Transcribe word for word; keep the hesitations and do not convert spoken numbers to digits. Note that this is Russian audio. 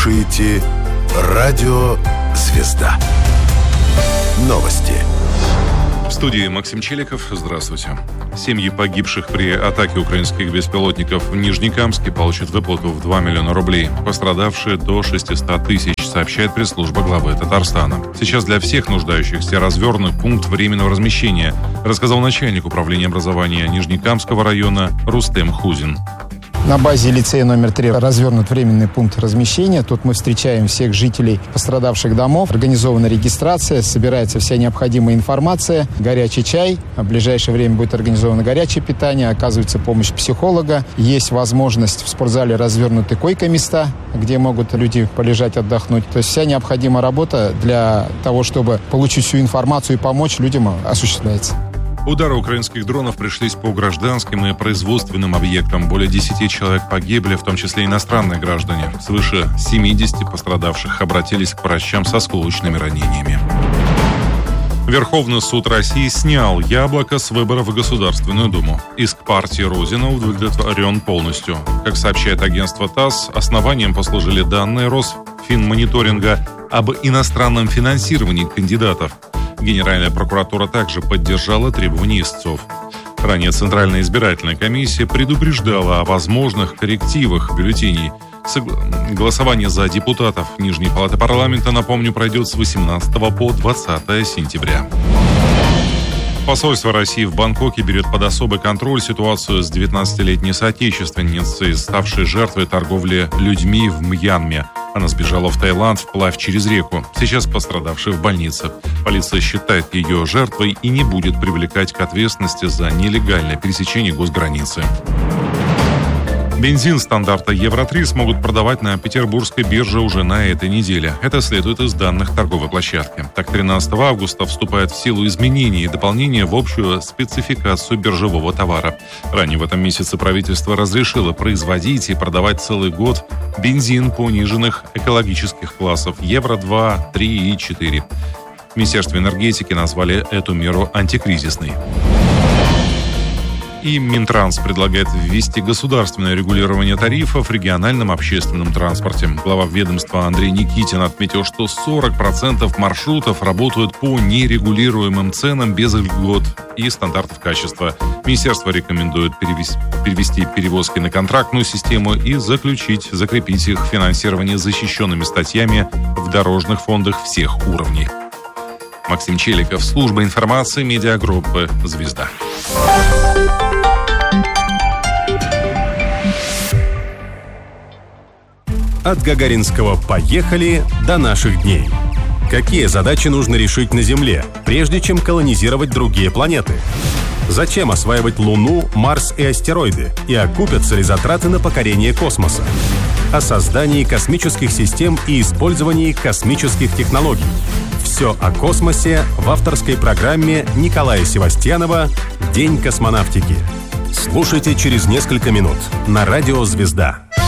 слушаете «Радио Звезда». Новости. В студии Максим Челиков. Здравствуйте. Семьи погибших при атаке украинских беспилотников в Нижнекамске получат выплату в два миллиона рублей. Пострадавшие до шестьсот тысяч, сообщает пресс-служба главы Татарстана. Сейчас для всех нуждающихся развернут пункт временного размещения, рассказал начальник управления образования Нижнекамского района Рустем Хузин. На базе лицея номер три развернут временный пункт размещения. Тут мы встречаем всех жителей пострадавших домов. Организована регистрация, собирается вся необходимая информация, горячий чай. В ближайшее время будет организовано горячее питание, оказывается помощь психолога. Есть возможность в спортзале развернуты койко-места, где могут люди полежать, отдохнуть. То есть вся необходимая работа для того, чтобы получить всю информацию и помочь людям, осуществляется. Удары украинских дронов пришлись по гражданским и производственным объектам. Более десяти человек погибли, в том числе иностранные граждане. Свыше семидесяти пострадавших обратились к врачам с осколочными ранениями. Верховный суд России снял яблоко с выборов в Государственную Думу. Иск партии Розина удовлетворен полностью. Как сообщает агентство ТАСС, основанием послужили данные Росфинмониторинга об иностранном финансировании кандидатов. Генеральная прокуратура также поддержала требования истцов. Ранее Центральная избирательная комиссия предупреждала о возможных коррективах бюллетеней. Голосование за депутатов Нижней палаты парламента, напомню, пройдет с восемнадцатого по двадцатое сентября. Посольство России в Бангкоке берет под особый контроль ситуацию с девятнадцатилетней соотечественницей, ставшей жертвой торговли людьми в Мьянме. Она сбежала в Таиланд вплавь через реку. Сейчас пострадавшая в больнице. Полиция считает ее жертвой и не будет привлекать к ответственности за нелегальное пересечение госграницы. Бензин стандарта Евро три смогут продавать на петербургской бирже уже на этой неделе. Это следует из данных торговой площадки. Так, тринадцатого августа вступает в силу изменения и дополнения в общую спецификацию биржевого товара. Ранее в этом месяце правительство разрешило производить и продавать целый год бензин пониженных экологических классов Евро два, три и четыре. В Министерстве энергетики назвали эту меру антикризисной. И Минтранс предлагает ввести государственное регулирование тарифов в региональном общественном транспорте. Глава ведомства Андрей Никитин отметил, что сорок процентов маршрутов работают по нерегулируемым ценам без льгот и стандартов качества. Министерство рекомендует перевести, перевести перевозки на контрактную систему и заключить, закрепить их финансирование защищенными статьями в дорожных фондах всех уровней. Максим Челиков, служба информации медиагруппы «Звезда». От гагаринского «поехали» до наших дней. Какие задачи нужно решить на Земле, прежде чем колонизировать другие планеты? Зачем осваивать Луну, Марс и астероиды? И окупятся ли затраты на покорение космоса? О создании космических систем и использовании космических технологий. Все о космосе в авторской программе Николая Севастьянова «День космонавтики». Слушайте через несколько минут на радио «Звезда».